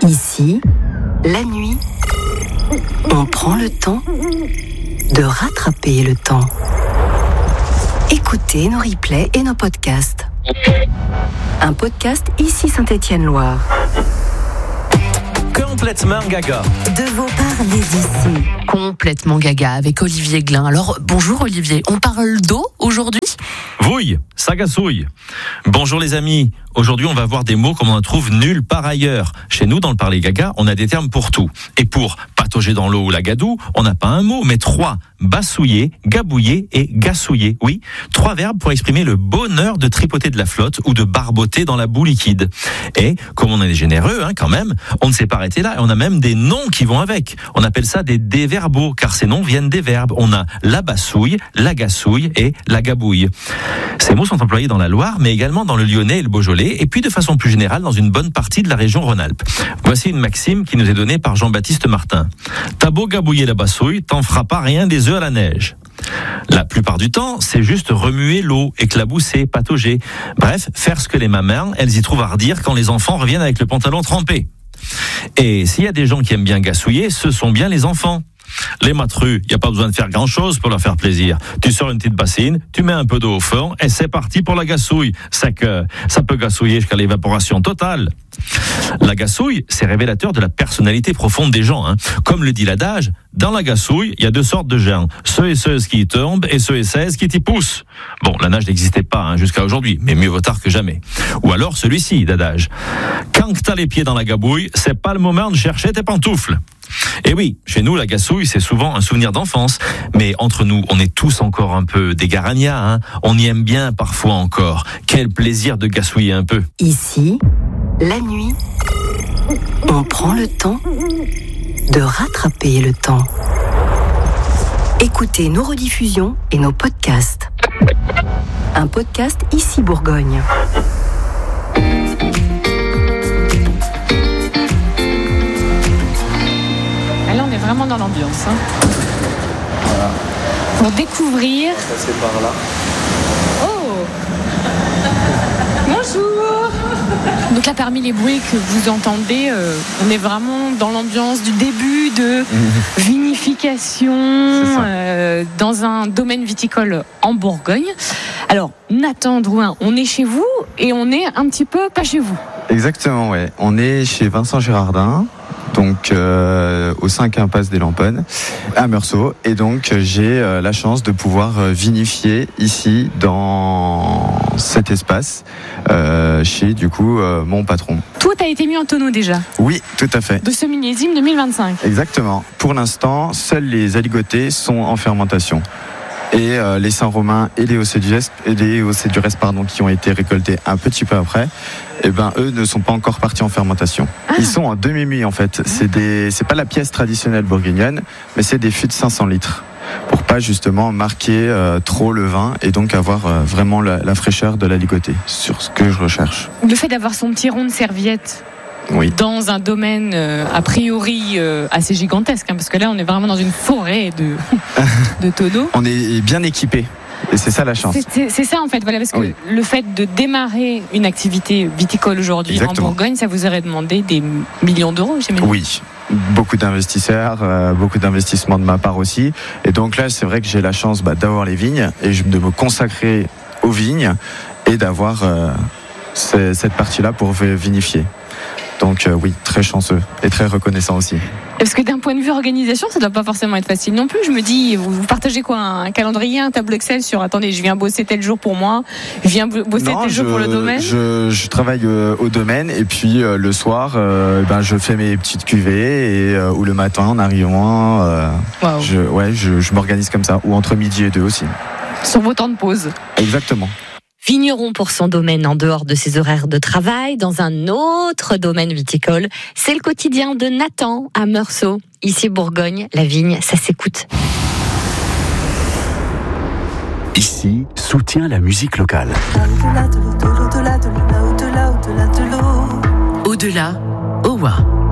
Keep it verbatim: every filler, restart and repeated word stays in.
Ici, la nuit, on prend le temps de rattraper le temps. Écoutez nos replays et nos podcasts. Un podcast Ici Saint-Étienne-Loire. Complètement gaga. De vos parlez d'ici. Complètement gaga avec Olivier Glin. Alors, bonjour Olivier, on parle d'eau aujourd'hui ? Vouille, ça gassouille. Bonjour les amis. Aujourd'hui, on va voir des mots comme on en trouve nulle part ailleurs. Chez nous, dans le parler gaga, on a des termes pour tout. Et pour patauger dans l'eau ou la gadoue, on n'a pas un mot, mais trois. Bassouiller, gabouiller et gassouiller. Oui, trois verbes pour exprimer le bonheur de tripoter de la flotte ou de barboter dans la boue liquide. Et, comme on est généreux, hein, quand même, on ne s'est pas arrêté là. Et on a même des noms qui vont avec. On appelle ça des déverbaux, car ces noms viennent des verbes. On a la bassouille, la gassouille et la gabouille. Ces mots sont employés dans la Loire, mais également dans le Lyonnais et le Beaujolais, et puis de façon plus générale dans une bonne partie de la région Rhône-Alpes. Voici une maxime qui nous est donnée par Jean-Baptiste Martin. T'as beau gabouiller la bassouille, t'en feras pas rien des œufs à la neige. La plupart du temps, c'est juste remuer l'eau, éclabousser, patauger. Bref, faire ce que les mamans, elles y trouvent à redire quand les enfants reviennent avec le pantalon trempé. Et s'il y a des gens qui aiment bien gassouiller, ce sont bien les enfants. Les matrus, il n'y a pas besoin de faire grand-chose pour leur faire plaisir. Tu sors une petite bassine, tu mets un peu d'eau au fond et c'est parti pour la gassouille. C'est que ça peut gassouiller jusqu'à l'évaporation totale. La gassouille, c'est révélateur de la personnalité profonde des gens. Hein. Comme le dit l'adage, dans la gassouille, il y a deux sortes de gens. Ceux et ceux qui y tombent et ceux et celles qui t'y poussent. Bon, la nage n'existait pas hein, jusqu'à aujourd'hui, mais mieux vaut tard que jamais. Ou alors celui-ci d'adage. Quand t'as les pieds dans la gabouille, c'est pas le moment de chercher tes pantoufles. Et oui, chez nous, la gassouille, c'est souvent un souvenir d'enfance. Mais entre nous, on est tous encore un peu des garannias. Hein. On y aime bien parfois encore. Quel plaisir de gassouiller un peu. Ici, la nuit, on prend le temps de rattraper le temps. Écoutez nos rediffusions et nos podcasts. Un podcast Ici Bourgogne. Vraiment dans l'ambiance. Hein. Voilà. Pour découvrir. On va passer par là. Oh Bonjour. Donc là, parmi les bruits que vous entendez, euh, on est vraiment dans l'ambiance du début de mmh. vinification euh, dans un domaine viticole en Bourgogne. Alors, Nathan Drouin, on est chez vous et on est un petit peu pas chez vous. Exactement, ouais. On est chez Vincent Girardin. Donc euh, au cinq impasse des Lamponnes à Meursault, et donc j'ai euh, la chance de pouvoir euh, vinifier ici dans cet espace euh, chez du coup euh, mon patron. Tout a été mis en tonneau déjà. Oui, tout à fait. De ce millésime deux mille vingt-cinq. Exactement. Pour l'instant, seuls les aligotés sont en fermentation. Et euh, les Saint-Romain et les Océdurès, et les Océdurès pardon, qui ont été récoltés un petit peu après, eh ben eux ne sont pas encore partis en fermentation. Ah. Ils sont en demi-muit en fait. C'est des, c'est pas la pièce traditionnelle bourguignonne, mais c'est des fûts de cinq cents litres pour pas justement marquer euh, trop le vin et donc avoir euh, vraiment la, la fraîcheur de l'aligoté sur ce que je recherche. Le fait d'avoir son petit rond de serviette. Oui. Dans un domaine euh, a priori euh, assez gigantesque, hein, parce que là on est vraiment dans une forêt de, de tonneaux. On est bien équipé. Et c'est ça la chance. C'est, c'est, c'est ça en fait, voilà, parce que oui. Le fait de démarrer une activité viticole aujourd'hui Exactement. En Bourgogne, ça vous aurait demandé des millions d'euros, j'imagine. Oui, beaucoup d'investisseurs, euh, beaucoup d'investissements de ma part aussi. Et donc là, c'est vrai que j'ai la chance bah, d'avoir les vignes et de me consacrer aux vignes et d'avoir euh, c- cette partie-là pour vinifier. Donc euh, oui, très chanceux et très reconnaissant aussi. Parce que d'un point de vue organisation, ça ne doit pas forcément être facile non plus. Je me dis, vous, vous partagez quoi, un calendrier, un tableau Excel sur, attendez, je viens bosser tel jour pour moi, je viens bosser non, tel je, jour pour le domaine. Je, je travaille euh, au domaine et puis euh, le soir, euh, ben, je fais mes petites cuvées et, euh, ou le matin en arrivant, euh, wow. je, ouais, je, je m'organise comme ça, ou entre midi et deux aussi. Sur vos temps de pause. Exactement. Vigneron pour son domaine en dehors de ses horaires de travail, dans un autre domaine viticole. C'est le quotidien de Nathan à Meursault. Ici Bourgogne, la vigne, ça s'écoute. Ici, soutient la musique locale. Au-delà de l'eau, au-delà de l'eau, au-delà de l'eau. Au-delà, Owa.